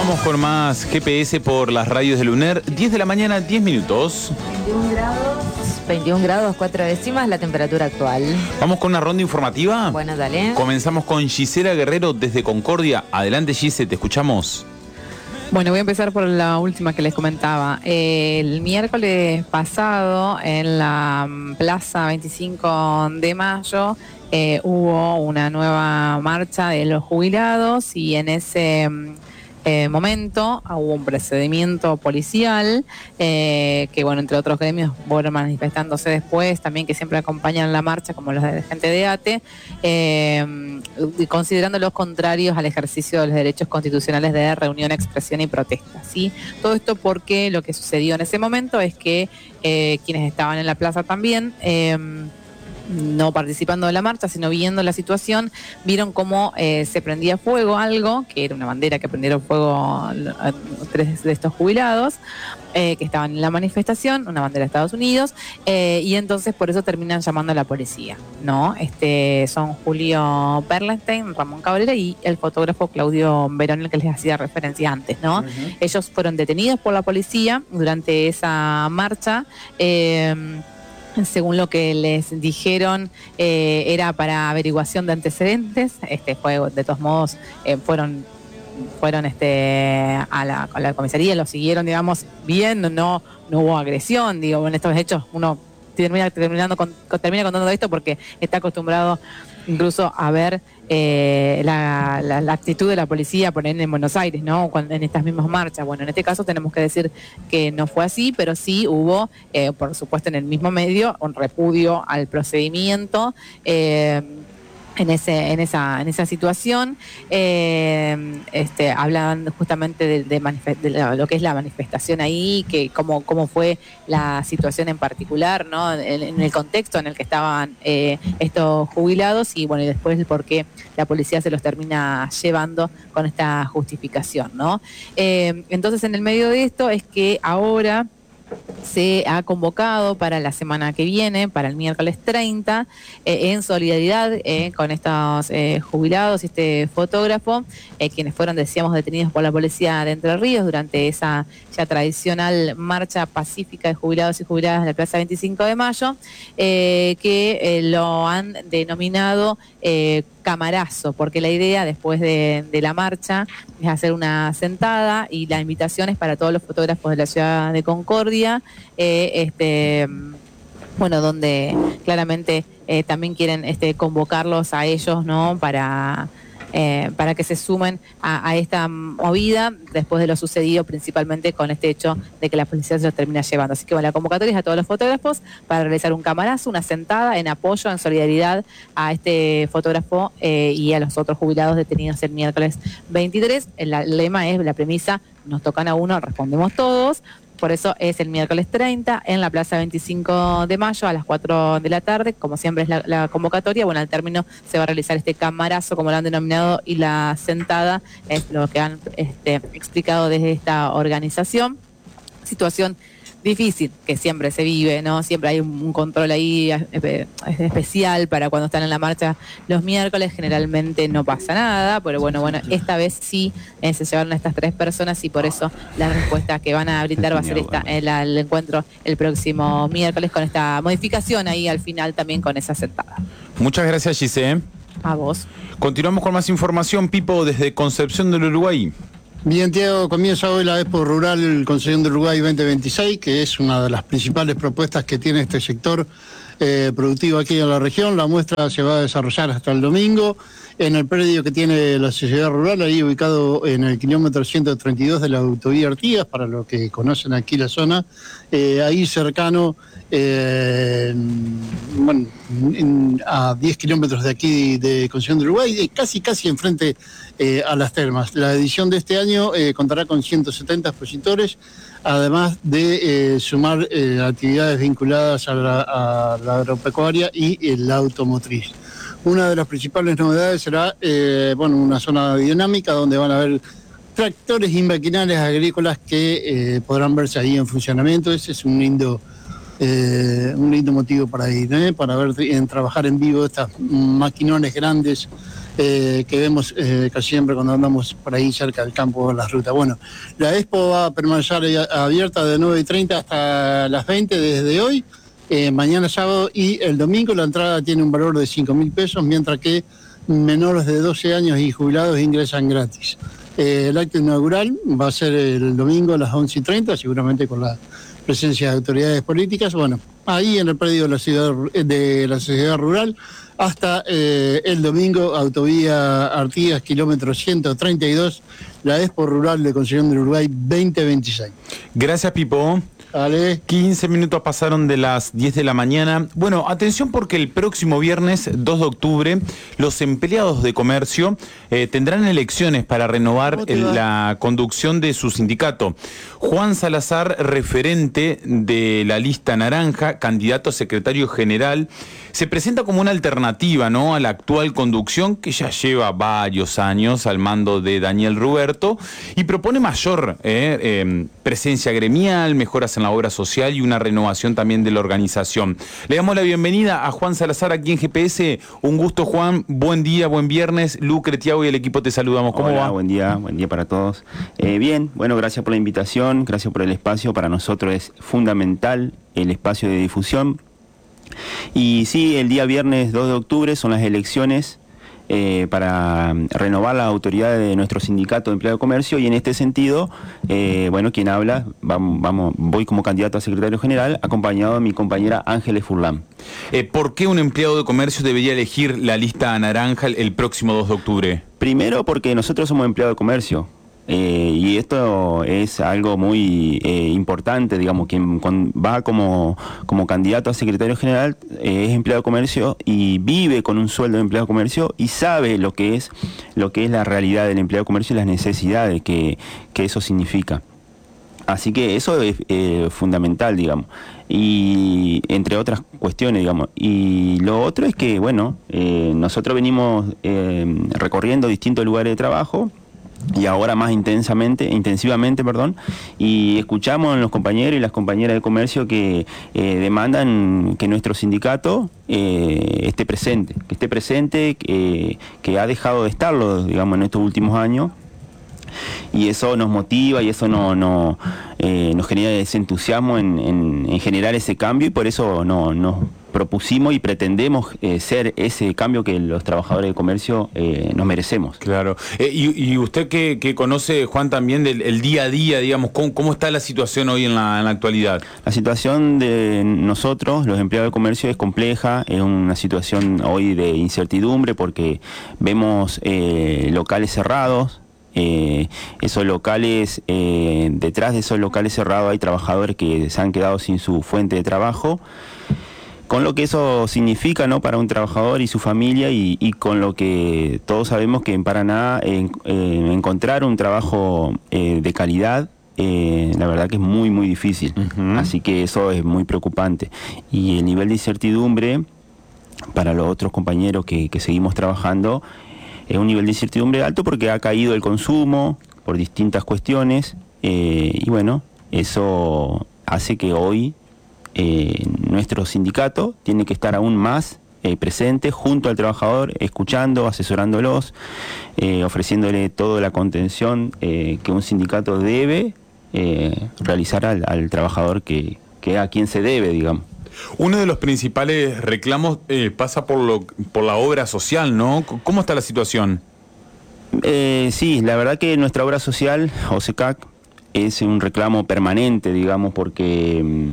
Vamos con más GPS por las radios de Luner. 10 de la mañana, 10 minutos. 21 grados, 4 décimas la temperatura actual. Vamos con una ronda informativa. Bueno, dale. Comenzamos con Gisela Guerrero desde Concordia. Adelante, Gise, te escuchamos. Bueno, voy a empezar por la última que les comentaba. El miércoles pasado, en la Plaza 25 de Mayo, hubo una nueva marcha de los jubilados y en ese momento hubo un procedimiento policial que, bueno, entre otros gremios fueron manifestándose después, también que siempre acompañan la marcha, como los de gente de ATE, considerando los contrarios al ejercicio de los derechos constitucionales de reunión, expresión y protesta, ¿sí? Todo esto porque lo que sucedió en ese momento es que quienes estaban en la plaza también, no participando de la marcha, sino viendo la situación, vieron cómo se prendía fuego algo, que era una bandera que prendieron fuego 3 de estos jubilados, que estaban en la manifestación, una bandera de Estados Unidos, y entonces por eso terminan llamando a la policía, ¿no? Son Julio Perlenstein, Ramón Cabrera y el fotógrafo Claudio Verón, el que les hacía referencia antes, ¿no? Ellos fueron detenidos por la policía durante esa marcha. Según lo que les dijeron, era para averiguación de antecedentes. De todos modos, fueron a la comisaría, lo siguieron, digamos, bien, no hubo agresión, digo, en estos hechos uno termina contando esto porque está acostumbrado incluso a ver la actitud de la policía, por ejemplo, en Buenos Aires, ¿no? En estas mismas marchas. Bueno, en este caso tenemos que decir que no fue así, pero sí hubo, por supuesto, en el mismo medio, un repudio al procedimiento. En esa situación, hablan justamente de lo que es la manifestación ahí, que cómo fue la situación en particular, ¿no? En el contexto en el que estaban estos jubilados y bueno, y después el por qué la policía se los termina llevando con esta justificación, ¿no? Entonces, en el medio de esto es que ahora se ha convocado para la semana que viene, para el miércoles 30, en solidaridad con estos jubilados y este fotógrafo, quienes fueron, decíamos, detenidos por la policía de Entre Ríos durante esa ya tradicional marcha pacífica de jubilados y jubiladas de la Plaza 25 de Mayo, que lo han denominado camarazo, porque la idea después de la marcha es hacer una sentada y la invitación es para todos los fotógrafos de la ciudad de Concordia, donde claramente también quieren convocarlos a ellos, ¿no? Para que se sumen a esta movida después de lo sucedido, principalmente con este hecho de que la policía se los termina llevando. Así que bueno, la convocatoria es a todos los fotógrafos para realizar un camarazo, una sentada en apoyo, en solidaridad a este fotógrafo y a los otros jubilados detenidos el miércoles 23. El lema es, la premisa, nos tocan a uno, respondemos todos. Por eso es el miércoles 30 en la Plaza 25 de Mayo a las 4 de la tarde. Como siempre es la convocatoria. Bueno, al término se va a realizar este camarazo, como lo han denominado, y la sentada es lo que han explicado desde esta organización. Situación difícil que siempre se vive, ¿no? Siempre hay un control ahí especial para cuando están en la marcha los miércoles, generalmente no pasa nada, pero bueno, esta vez sí se llevaron a estas 3 personas y por eso la respuesta que van a brindar va a ser el encuentro el próximo miércoles con esta modificación ahí al final también con esa sentada. Muchas gracias, Gise. A vos. Continuamos con más información, Pipo, desde Concepción del Uruguay. Bien, Tiago, comienza hoy la Expo Rural Concepción del Uruguay 2026, que es una de las principales propuestas que tiene este sector productivo aquí en la región. La muestra se va a desarrollar hasta el domingo en el predio que tiene la Sociedad Rural, ahí ubicado en el kilómetro 132 de la autovía Artigas, para los que conocen aquí la zona, ahí cercano, a 10 kilómetros de aquí de Concepción del Uruguay, casi enfrente a las termas. La edición de este año contará con 170 expositores, además de sumar actividades vinculadas a la agropecuaria y la automotriz. Una de las principales novedades será una zona dinámica donde van a haber tractores y maquinarias agrícolas que podrán verse ahí en funcionamiento. Ese es un lindo motivo para ir, para ver trabajar en vivo estas maquinones grandes que vemos casi siempre cuando andamos por ahí cerca del campo, las rutas. Bueno, la expo va a permanecer abierta de 9:30 hasta las 20 desde hoy, mañana sábado y el domingo. La entrada tiene un valor de 5.000 pesos, mientras que menores de 12 años y jubilados ingresan gratis. El acto inaugural va a ser el domingo a las 11:30, seguramente con la presencia de autoridades políticas. Bueno, ahí en el predio de la sociedad rural, hasta el domingo, autovía Artigas, kilómetro 132, la Expo Rural de Concepción del Uruguay 2026. Gracias, Pipo. Dale. 15 minutos pasaron de las 10 de la mañana. Bueno, atención porque el próximo viernes 2 de octubre los empleados de comercio tendrán elecciones para renovar la conducción de su sindicato. Juan Salazar, referente de la lista naranja, candidato a secretario general, se presenta como una alternativa, ¿no?, a la actual conducción que ya lleva varios años al mando de Daniel Ruberto y propone mayor presencia gremial, mejoras en la obra social y una renovación también de la organización. Le damos la bienvenida a Juan Salazar aquí en GPS. Un gusto, Juan. Buen día, buen viernes. Lucre, Tiago y el equipo te saludamos. ¿Cómo va? Buen día para todos. Bien, bueno, gracias por la invitación, gracias por el espacio. Para nosotros es fundamental el espacio de difusión. Y sí, el día viernes 2 de octubre son las elecciones para renovar la autoridad de nuestro sindicato de empleado de comercio, y en este sentido, bueno, quien habla, voy como candidato a secretario general, acompañado de mi compañera Ángeles Furlan. ¿Por qué un empleado de comercio debería elegir la lista naranja el próximo 2 de octubre? Primero porque nosotros somos empleados de comercio. Y esto es algo muy importante, digamos, quien va como candidato a secretario general es empleado de comercio y vive con un sueldo de empleado de comercio y sabe lo que es la realidad del empleado de comercio y las necesidades que eso significa. Así que eso es fundamental, digamos, y entre otras cuestiones, digamos. Y lo otro es que, bueno, nosotros venimos recorriendo distintos lugares de trabajo, y ahora más intensivamente, y escuchamos a los compañeros y las compañeras de comercio que demandan que nuestro sindicato esté presente, que ha dejado de estarlo, digamos, en estos últimos años. Y eso nos motiva y eso nos genera ese entusiasmo en generar ese cambio, y por eso nos propusimos y pretendemos ser ese cambio que los trabajadores de comercio nos merecemos. Claro. Y usted que conoce, Juan, también del día a día, digamos, ¿cómo está la situación hoy en la actualidad? La situación de nosotros, los empleados de comercio, es compleja, es una situación hoy de incertidumbre porque vemos locales cerrados. Esos locales, detrás de esos locales cerrados hay trabajadores que se han quedado sin su fuente de trabajo, con lo que eso significa, ¿no?, para un trabajador y su familia, y con lo que todos sabemos que en Paraná encontrar un trabajo de calidad, la verdad que es muy muy difícil. Así que eso es muy preocupante, y el nivel de incertidumbre para los otros compañeros que seguimos trabajando es un nivel de incertidumbre alto porque ha caído el consumo por distintas cuestiones, y bueno, eso hace que hoy nuestro sindicato tiene que estar aún más presente junto al trabajador, escuchando, asesorándolos, ofreciéndole toda la contención que un sindicato debe realizar al trabajador que a quien se debe, digamos. Uno de los principales reclamos pasa por la obra social, ¿no? ¿Cómo está la situación? Sí, la verdad que nuestra obra social, OSECAC, es un reclamo permanente, digamos, porque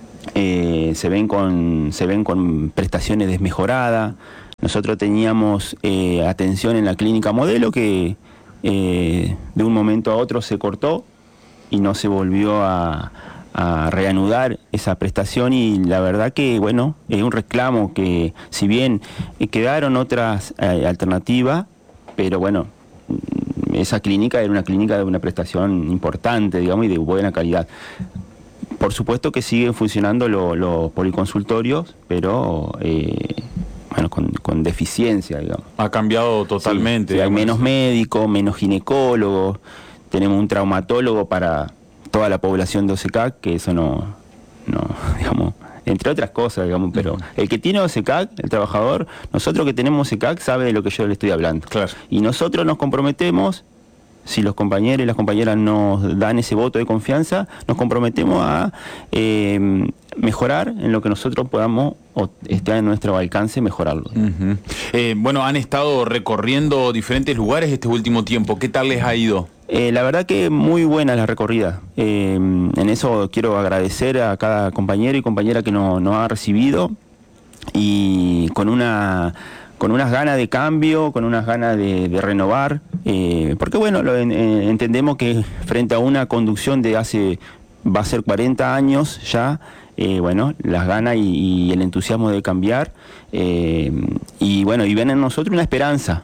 se ven con prestaciones desmejoradas. Nosotros teníamos atención en la clínica modelo que de un momento a otro se cortó y no se volvió a reanudar esa prestación, y la verdad que, bueno, es un reclamo que, si bien quedaron otras alternativas, pero bueno, esa clínica era una clínica de una prestación importante, digamos, y de buena calidad. Por supuesto que siguen funcionando los policonsultorios, pero bueno, con deficiencia, digamos. Ha cambiado totalmente. Sí, hay menos médicos, menos ginecólogos, tenemos un traumatólogo para toda la población de OSECAC, que eso no digamos, entre otras cosas, digamos, pero el que tiene OSECAC, el trabajador, nosotros que tenemos OSECAC sabe de lo que yo le estoy hablando. Claro. Y nosotros nos comprometemos, si los compañeros y las compañeras nos dan ese voto de confianza, nos comprometemos a mejorar en lo que nosotros podamos o esté a nuestro alcance mejorarlo. Bueno, han estado recorriendo diferentes lugares este último tiempo. ¿Qué tal les ha ido? La verdad que muy buena la recorrida. En eso quiero agradecer a cada compañero y compañera que nos ha recibido y con unas ganas de cambio, con unas ganas de renovar, porque bueno, entendemos que frente a una conducción de va a ser 40 años ya, bueno, las ganas y el entusiasmo de cambiar, y bueno, y ven en nosotros una esperanza.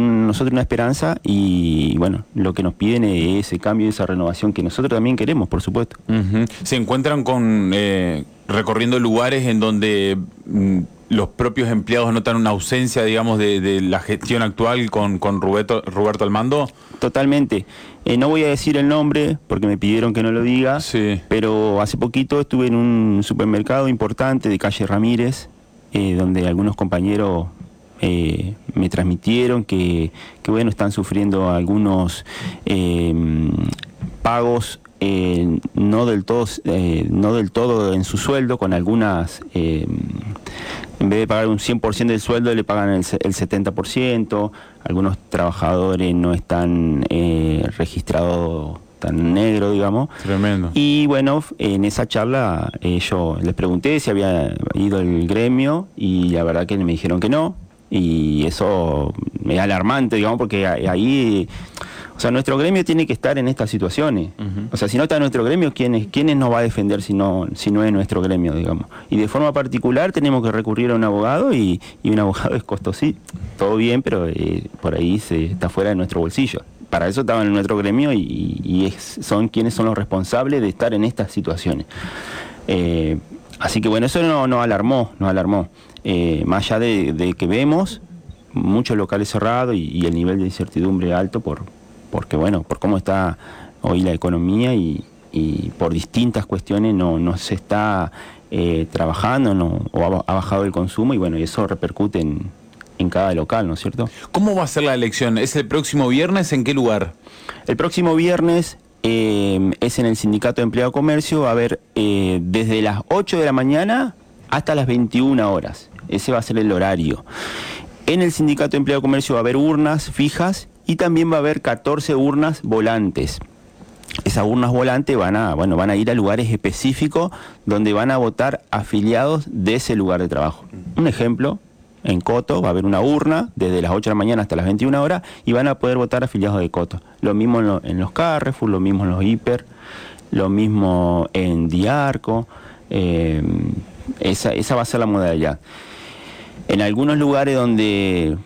Y bueno, lo que nos piden es ese cambio y esa renovación que nosotros también queremos, por supuesto. Se encuentran con recorriendo lugares en donde los propios empleados notan una ausencia, digamos, de la gestión actual con Roberto al mando. Totalmente. No voy a decir el nombre porque me pidieron que no lo diga, sí. Pero hace poquito estuve en un supermercado importante de calle Ramírez, donde algunos compañeros me transmitieron que bueno, están sufriendo algunos pagos no del todo en su sueldo, con algunas en vez de pagar un 100% del sueldo le pagan el 70%, algunos trabajadores no están registrados tan negro, digamos. Tremendo. Y bueno, en esa charla yo les pregunté si había ido el gremio y la verdad que me dijeron que no. Y eso es alarmante, digamos, porque ahí, o sea, nuestro gremio tiene que estar en estas situaciones. O sea, si no está nuestro gremio, ¿quién nos va a defender si no es nuestro gremio, digamos? Y de forma particular tenemos que recurrir a un abogado y un abogado es costosito. Todo bien, pero por ahí está fuera de nuestro bolsillo. Para eso estaban en nuestro gremio y son quienes son los responsables de estar en estas situaciones. Así que bueno, eso nos alarmó. Más allá de que vemos muchos locales cerrados y el nivel de incertidumbre alto porque bueno, por cómo está hoy la economía y por distintas cuestiones no se está trabajando o ha bajado el consumo y bueno, y eso repercute en cada local, ¿no es cierto? ¿Cómo va a ser la elección? ¿Es el próximo viernes? ¿En qué lugar? El próximo viernes es en el Sindicato de Empleado de Comercio, va a haber desde las 8 de la mañana hasta las 21 horas. Ese va a ser el horario. En el Sindicato de Empleado de Comercio va a haber urnas fijas y también va a haber 14 urnas volantes. Esas urnas volantes van a ir a lugares específicos donde van a votar afiliados de ese lugar de trabajo. Un ejemplo, en Coto va a haber una urna desde las 8 de la mañana hasta las 21 horas y van a poder votar afiliados de Coto. Lo mismo en los Carrefour, lo mismo en los Hiper, lo mismo en Diarco. Esa va a ser la modalidad. En algunos lugares donde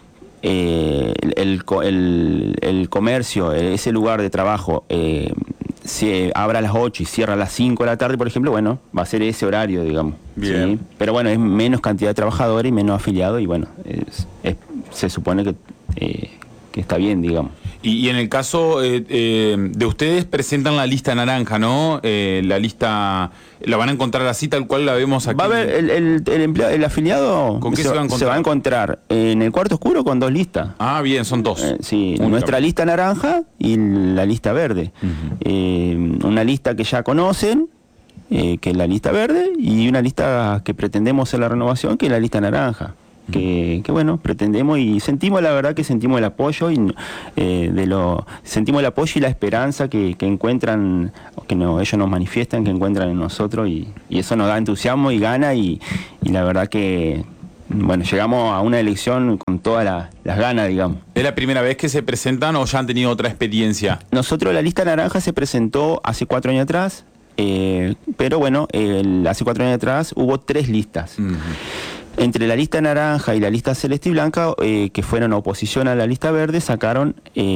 el comercio, ese lugar de trabajo, se abre a las 8 y cierra a las 5 de la tarde, por ejemplo, bueno, va a ser ese horario, digamos. Bien. ¿Sí? Pero bueno, es menos cantidad de trabajadores y menos afiliados y bueno, se supone que está bien, digamos. Y en el caso de ustedes presentan la lista naranja, ¿no? La lista, la van a encontrar así tal cual la vemos aquí. Va a haber el afiliado. ¿Con qué se va a encontrar? Se va a encontrar en el cuarto oscuro con 2 listas. Ah, bien, son 2. Sí, nuestra lista naranja y la lista verde. Una lista que ya conocen, que es la lista verde, y una lista que pretendemos hacer la renovación, que es la lista naranja. Que bueno, pretendemos y sentimos, la verdad que sentimos el apoyo sentimos el apoyo y la esperanza que encuentran, ellos nos manifiestan, que encuentran en nosotros y eso nos da entusiasmo y gana y la verdad que bueno, llegamos a una elección con todas las ganas, digamos. ¿Es la primera vez que se presentan o ya han tenido otra experiencia? Nosotros la lista naranja se presentó hace 4 años atrás, pero bueno, hace 4 años atrás hubo 3 listas. Entre la lista naranja y la lista celeste y blanca, que fueron oposición a la lista verde, sacaron,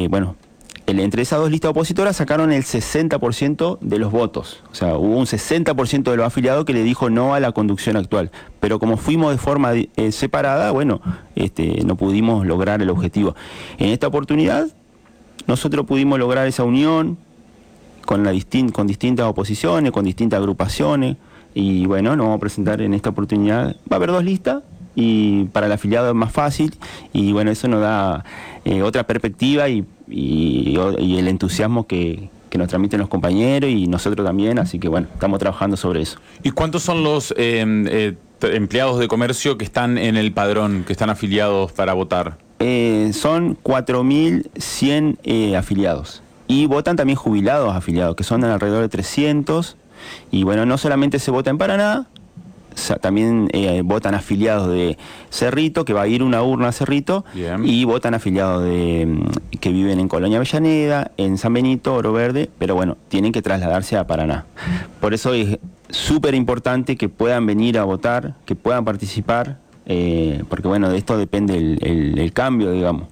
entre esas 2 listas opositoras sacaron el 60% de los votos. O sea, hubo un 60% de los afiliados que le dijo no a la conducción actual. Pero como fuimos de forma separada, bueno, no pudimos lograr el objetivo. En esta oportunidad, nosotros pudimos lograr esa unión con distintas oposiciones, con distintas agrupaciones, y bueno, nos vamos a presentar en esta oportunidad. Va a haber 2 listas y para el afiliado es más fácil y bueno, eso nos da otra perspectiva y el entusiasmo que nos transmiten los compañeros y nosotros también, así que bueno, estamos trabajando sobre eso. ¿Y cuántos son los empleados de comercio que están en el padrón, que están afiliados para votar? Son 4.100 afiliados y votan también jubilados afiliados, que son alrededor de 300 y bueno, no solamente se vota en Paraná, también votan afiliados de Cerrito, que va a ir una urna a Cerrito. Bien. Y votan afiliados que viven en Colonia Avellaneda, en San Benito, Oro Verde, pero bueno, tienen que trasladarse a Paraná. Por eso es súper importante que puedan venir a votar, que puedan participar, porque bueno, de esto depende el cambio, digamos.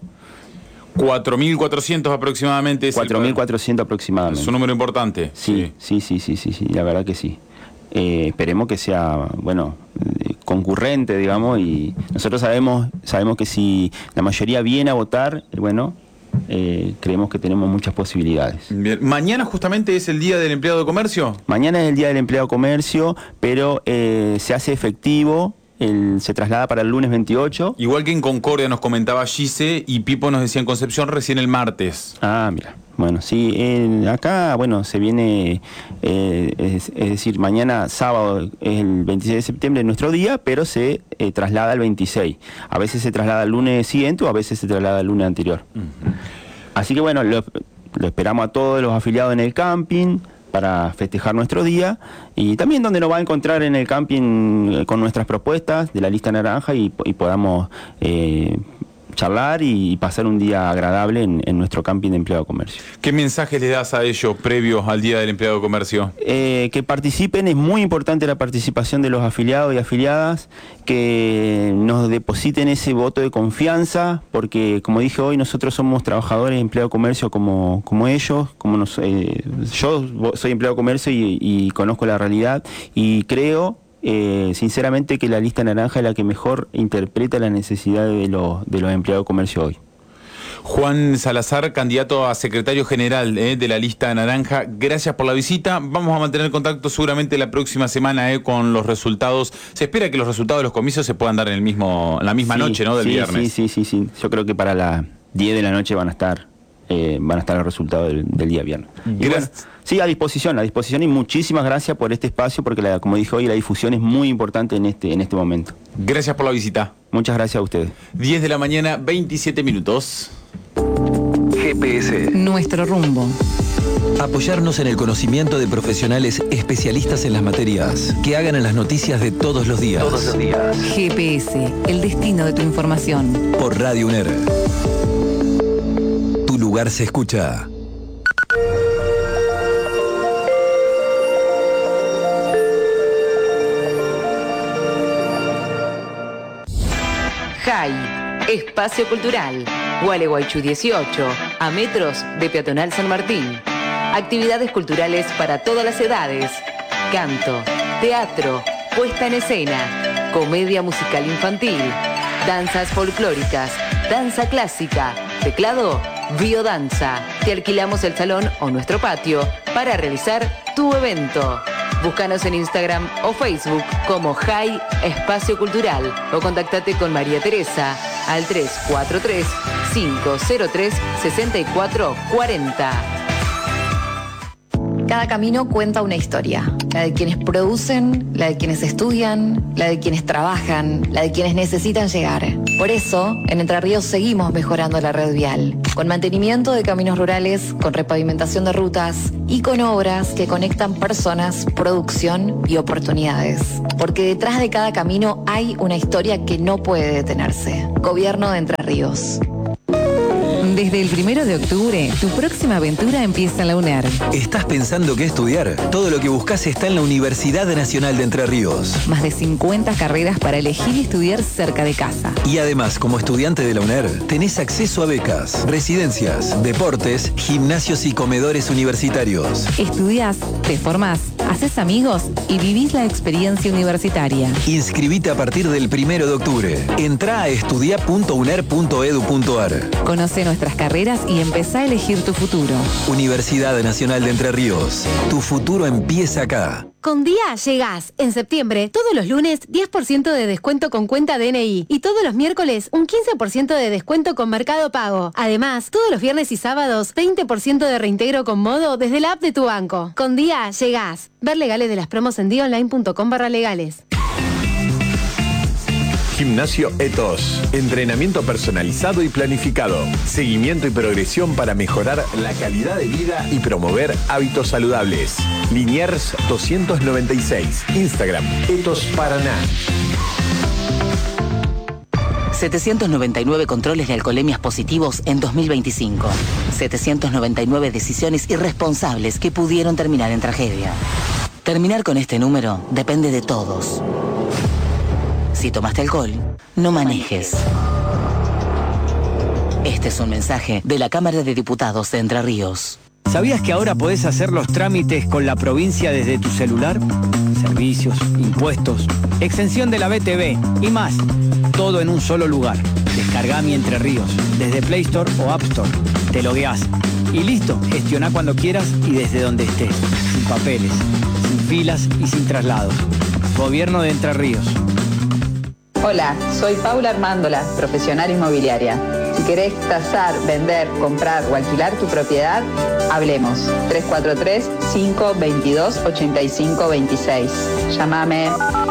4.400 aproximadamente. 4.400 aproximadamente. Es un número importante. Sí, la verdad que sí. Esperemos que sea, bueno, concurrente, digamos, y nosotros sabemos que si la mayoría viene a votar, bueno, creemos que tenemos muchas posibilidades. Bien. ¿Mañana justamente es el Día del Empleado de Comercio? Mañana es el Día del Empleado de Comercio, pero se hace efectivo. Se traslada para el lunes 28. Igual que en Concordia nos comentaba Gise y Pipo nos decía en Concepción recién el martes. Ah, mira. Bueno, sí, acá, bueno, se viene, es decir, mañana sábado es el 26 de septiembre, nuestro día, pero se traslada al 26. A veces se traslada al lunes siguiente o a veces se traslada al lunes anterior. Así que bueno, lo esperamos a todos los afiliados en el camping para festejar nuestro día y también donde nos va a encontrar en el camping con nuestras propuestas de la lista naranja y podamos charlar y pasar un día agradable en nuestro camping de empleado de comercio. ¿Qué mensajes le das a ellos previos al Día del Empleado de Comercio? Que participen, es muy importante la participación de los afiliados y afiliadas, que nos depositen ese voto de confianza, porque como dije hoy, nosotros somos trabajadores de empleado de comercio como ellos, yo soy empleado de comercio y conozco la realidad y creo sinceramente que la lista naranja es la que mejor interpreta las necesidades de los empleados de comercio hoy. Juan Salazar, candidato a secretario general de la lista naranja, gracias por la visita. Vamos a mantener contacto seguramente la próxima semana con los resultados. Se espera que los resultados de los comicios se puedan dar en la misma noche, ¿no? Del viernes. Sí. Yo creo que para las 10 de la noche van a estar los resultados del día viernes. Gracias. Sí, a disposición y muchísimas gracias por este espacio porque como dije hoy, la difusión es muy importante en este momento. Gracias por la visita. Muchas gracias a ustedes. 10 de la mañana, 27 minutos. GPS. Nuestro rumbo. Apoyarnos en el conocimiento de profesionales especialistas en las materias que hagan en las noticias de todos los días. GPS, el destino de tu información. Por Radio UNER. Tu lugar se escucha. JAI, Espacio Cultural, Gualeguaychú 18, a metros de Peatonal San Martín. Actividades culturales para todas las edades. Canto, teatro, puesta en escena, comedia musical infantil, danzas folclóricas, danza clásica, teclado, biodanza. Te alquilamos el salón o nuestro patio para realizar tu evento. Búscanos en Instagram o Facebook como JAI Espacio Cultural o contactate con María Teresa al 343-503-6440. Cada camino cuenta una historia, la de quienes producen, la de quienes estudian, la de quienes trabajan, la de quienes necesitan llegar. Por eso, en Entre Ríos seguimos mejorando la red vial, con mantenimiento de caminos rurales, con repavimentación de rutas y con obras que conectan personas, producción y oportunidades. Porque detrás de cada camino hay una historia que no puede detenerse. Gobierno de Entre Ríos. Desde el 1 de octubre, tu próxima aventura empieza en la UNER. ¿Estás pensando qué estudiar? Todo lo que buscas está en la Universidad Nacional de Entre Ríos. Más de 50 carreras para elegir y estudiar cerca de casa. Y además, como estudiante de la UNER, tenés acceso a becas, residencias, deportes, gimnasios y comedores universitarios. Estudiás, te formás, haces amigos y vivís la experiencia universitaria. Inscribite a partir del 1 de octubre. Entrá a estudia.uner.edu.ar. Conoce nuestras carreras y empezá a elegir tu futuro. Universidad Nacional de Entre Ríos. Tu futuro empieza acá. Con Día llegás. En septiembre, todos los lunes, 10% de descuento con cuenta DNI. Y todos los miércoles, un 15% de descuento con Mercado Pago. Además, todos los viernes y sábados, 20% de reintegro con Modo desde la app de tu banco. Con Día llegás. Ver legales de las promos en diaonline.com/legales. Gimnasio Etos. Entrenamiento personalizado y planificado. Seguimiento y progresión para mejorar la calidad de vida y promover hábitos saludables. Liniers 296. Instagram Etos Paraná. 799 controles de alcoholemias positivos en 2025. 799 decisiones irresponsables que pudieron terminar en tragedia. Terminar con este número depende de todos. Si tomaste alcohol, no manejes. Este es un mensaje de la Cámara de Diputados de Entre Ríos. ¿Sabías que ahora podés hacer los trámites con la provincia desde tu celular? Servicios, impuestos, exención de la BTV y más. Todo en un solo lugar. Descargá Mi Entre Ríos desde Play Store o App Store. Te logueás y listo. Gestioná cuando quieras y desde donde estés. Sin papeles, sin filas y sin traslados. Gobierno de Entre Ríos. Hola, soy Paula Armándola, profesional inmobiliaria. Si querés tasar, vender, comprar o alquilar tu propiedad, hablemos. 343-522-8526. Llámame.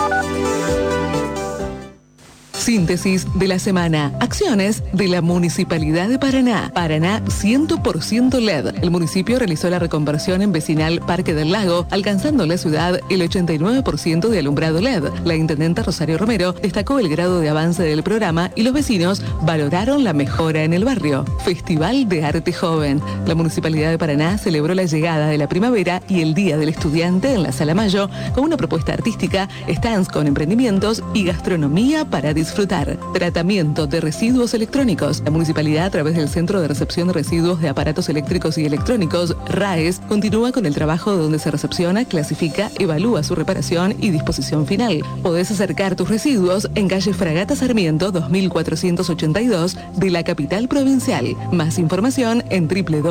Síntesis de la semana. Acciones de la Municipalidad de Paraná. Paraná 100% LED. El municipio realizó la reconversión en vecinal Parque del Lago, alcanzando en la ciudad el 89% de alumbrado LED. La intendenta Rosario Romero destacó el grado de avance del programa y los vecinos valoraron la mejora en el barrio. Festival de Arte Joven. La Municipalidad de Paraná celebró la llegada de la primavera y el Día del Estudiante en la Sala Mayo con una propuesta artística, stands con emprendimientos y gastronomía para disfrutar. Tratamiento de residuos electrónicos. La municipalidad, a través del Centro de Recepción de Residuos de Aparatos Eléctricos y Electrónicos, RAES, continúa con el trabajo donde se recepciona, clasifica, evalúa su reparación y disposición final. Podés acercar tus residuos en calle Fragata Sarmiento 2482 de la capital provincial. Más información en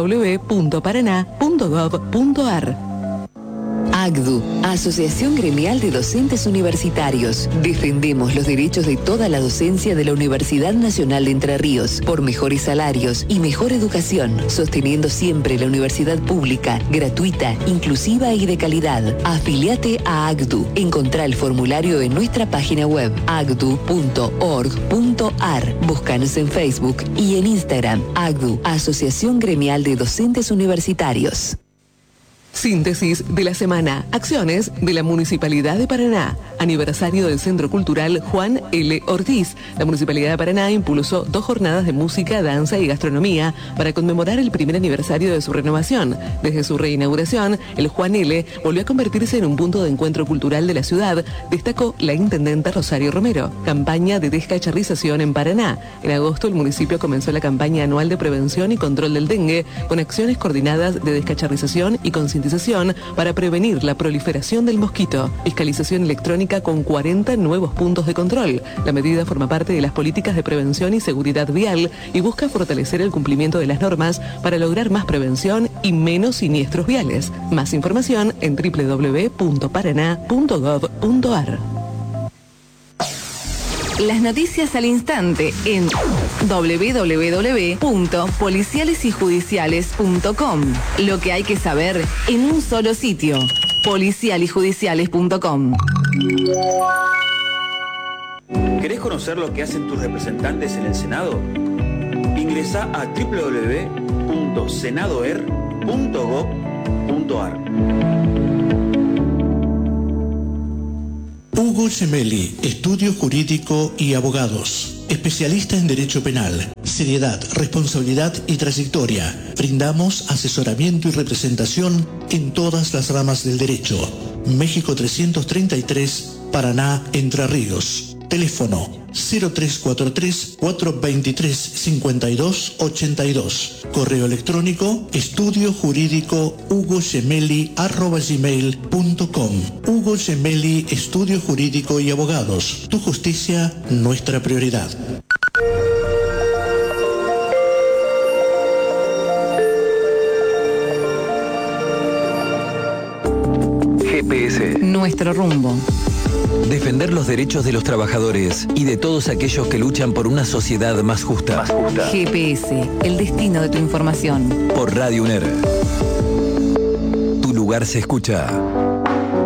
www.paraná.gov.ar. AGDU, Asociación Gremial de Docentes Universitarios. Defendemos los derechos de toda la docencia de la Universidad Nacional de Entre Ríos por mejores salarios y mejor educación, sosteniendo siempre la universidad pública, gratuita, inclusiva y de calidad. Afiliate a AGDU. Encontrá el formulario en nuestra página web agdu.org.ar. Búscanos en Facebook y en Instagram. AGDU, Asociación Gremial de Docentes Universitarios. Síntesis de la semana. Acciones de la Municipalidad de Paraná. Aniversario del Centro Cultural Juan L. Ortiz. La Municipalidad de Paraná impulsó 2 jornadas de música, danza y gastronomía para conmemorar el primer aniversario de su renovación. Desde su reinauguración, el Juan L. volvió a convertirse en un punto de encuentro cultural de la ciudad, destacó la intendenta Rosario Romero. Campaña de descacharrización en Paraná. En agosto, el municipio comenzó la campaña anual de prevención y control del dengue, con acciones coordinadas de descacharrización y concientización para prevenir la proliferación del mosquito. Fiscalización electrónica con 40 nuevos puntos de control. La medida forma parte de las políticas de prevención y seguridad vial y busca fortalecer el cumplimiento de las normas para lograr más prevención y menos siniestros viales. Más información en www.paraná.gov.ar. Las noticias al instante en www.policialesyjudiciales.com. Lo que hay que saber en un solo sitio. policialyjudiciales.com. ¿Querés conocer lo que hacen tus representantes en el Senado? Ingresá a www.senadoer.gov.ar. Hugo Gemelli, Estudio Jurídico y Abogados. Especialista en Derecho Penal. Seriedad, responsabilidad y trayectoria. Brindamos asesoramiento y representación en todas las ramas del derecho. México 333, Paraná, Entre Ríos. Teléfono 0343-423-5282. Correo electrónico estudiojurídico@gmail.com. Hugo Gemelli, Estudio Jurídico y Abogados. Tu justicia, nuestra prioridad. GPS. Nuestro rumbo. Defender los derechos de los trabajadores y de todos aquellos que luchan por una sociedad más justa. GPS, el destino de tu información. Por Radio UNER. Tu lugar se escucha.